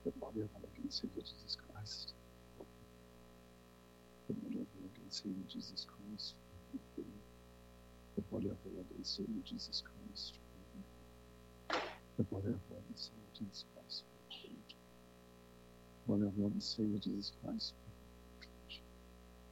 the body of our Lord and Savior Jesus Christ, the body of our Lord and Savior Jesus Christ, the body of our Lord and Savior Jesus Christ, the body of our Lord and Savior Jesus Christ, the body of our Lord and Savior Jesus Christ,